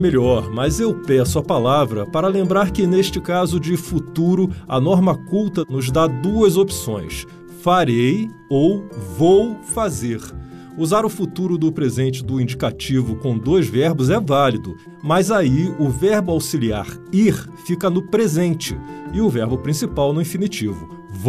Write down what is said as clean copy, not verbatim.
Melhor, mas eu peço a palavra para lembrar que neste caso de futuro, a norma culta nos dá duas opções: farei ou vou fazer. Usar o futuro do presente do indicativo com dois verbos é válido, mas aí o verbo auxiliar ir fica no presente e o verbo principal no infinitivo.